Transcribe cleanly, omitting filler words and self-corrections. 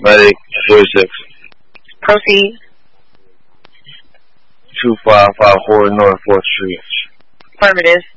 Medic 46. Proceed. 255 Horton North 4th Street. Affirmative.